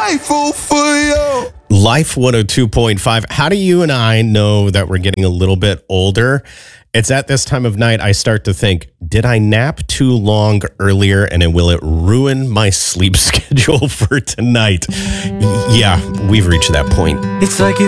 grateful for you. Life 102.5. How do you and I know that we're getting a little bit older? It's at this time of night I start to think, did I nap too long earlier and will it ruin my sleep schedule for tonight? Yeah, we've reached that point. It's like you